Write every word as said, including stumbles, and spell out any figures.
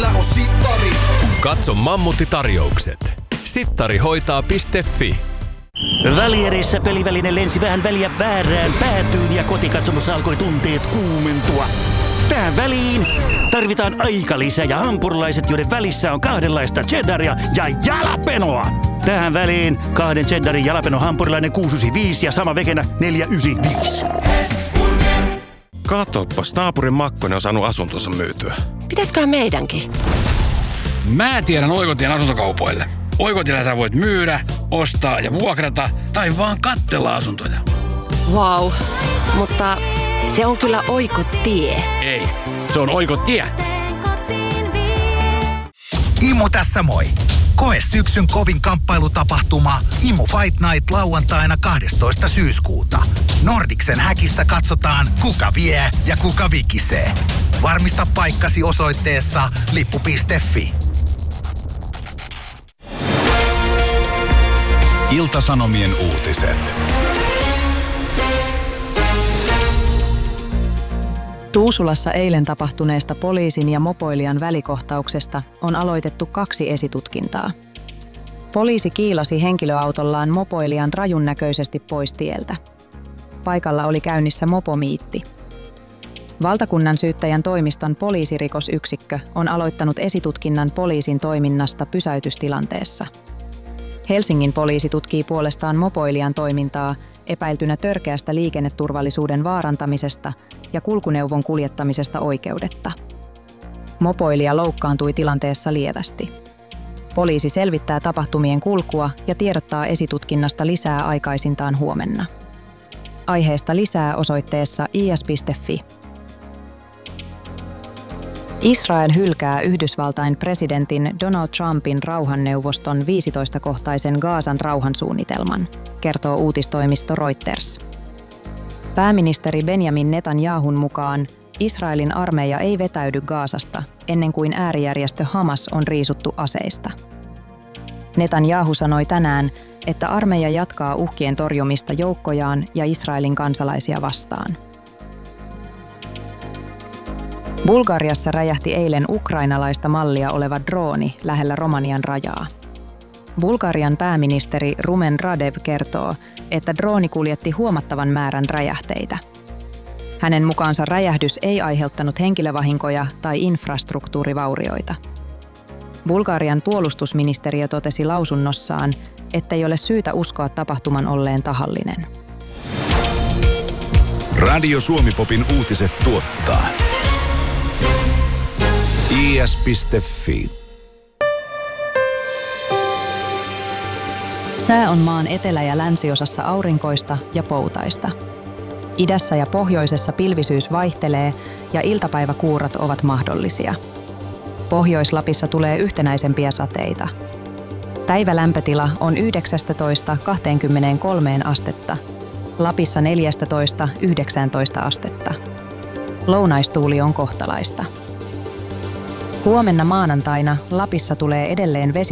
mä oon sittari. Katso Mammutti-tarjoukset. sittari hoitaa piste fi. Välierissä peliväline lensi vähän väliä väärään päätyyn ja kotikatsomossa alkoi tunteet kuumentua. Tähän väliin tarvitaan aikalisä ja hampurilaiset, joiden välissä on kahdenlaista cheddaria ja jalapenoa. Tähän väliin kahden cheddarin jalapeno hampurilainen kuusi yhdeksänkymmentäviisi ja sama vekenä neljä yhdeksänkymmentäviisi. Katoppas, naapurin Makkonen on saanut asuntonsa myytyä. Pitäisköhän meidänkin? Mä tiedän Oikotien asuntokaupoille. Oikotiellä sä voit myydä, ostaa ja vuokrata tai vaan katsella asuntoja. Vau, wow. Mutta se on kyllä Oikotie. Ei, se on Oikotie. Imu tässä moi. Koe syksyn kovin kamppailutapahtuma Imu Fight Night lauantaina kahdestoista syyskuuta. Nordiksen häkissä katsotaan, kuka vie ja kuka vikisee. Varmista paikkasi osoitteessa lippu piste fi. Ilta-Sanomien uutiset. Tuusulassa eilen tapahtuneesta poliisin ja mopoilijan välikohtauksesta on aloitettu kaksi esitutkintaa. Poliisi kiilasi henkilöautollaan mopoilijan rajun näköisesti pois tieltä. Paikalla oli käynnissä mopomiitti. Valtakunnan syyttäjän toimiston poliisirikosyksikkö on aloittanut esitutkinnan poliisin toiminnasta pysäytystilanteessa. Helsingin poliisi tutkii puolestaan mopoilijan toimintaa epäiltynä törkeästä liikenneturvallisuuden vaarantamisesta ja kulkuneuvon kuljettamisesta oikeudetta. Mopoilija loukkaantui tilanteessa lievästi. Poliisi selvittää tapahtumien kulkua ja tiedottaa esitutkinnasta lisää aikaisintaan huomenna. Aiheesta lisää osoitteessa i s piste fi. Israel hylkää Yhdysvaltain presidentin Donald Trumpin rauhanneuvoston viisitoistakohtaisen Gazan rauhansuunnitelman, kertoo uutistoimisto Reuters. Pääministeri Benjamin Netanyahun mukaan Israelin armeija ei vetäydy Gazasta ennen kuin äärijärjestö Hamas on riisuttu aseista. Netanyahu sanoi tänään, että armeija jatkaa uhkien torjumista joukkojaan ja Israelin kansalaisia vastaan. Bulgariassa räjähti eilen ukrainalaista mallia oleva drooni lähellä Romanian rajaa. Bulgarian pääministeri Rumen Radev kertoo, että drooni kuljetti huomattavan määrän räjähteitä. Hänen mukaansa räjähdys ei aiheuttanut henkilövahinkoja tai infrastruktuurivaurioita. Bulgarian puolustusministeriö totesi lausunnossaan, ettei ole syytä uskoa tapahtuman olleen tahallinen. Radio Suomi-popin uutiset tuottaa i s piste fi. Sää on maan etelä- ja länsiosassa aurinkoista ja poutaista. Idässä ja pohjoisessa pilvisyys vaihtelee ja iltapäiväkuurat ovat mahdollisia. Pohjois-Lapissa tulee yhtenäisempiä sateita. Päivälämpötila on yhdeksästätoista kaksikymmentäkolme astetta, Lapissa neljästätoista yhdeksäntoista astetta. Lounaistuuli on kohtalaista. Huomenna maanantaina Lapissa tulee edelleen vesi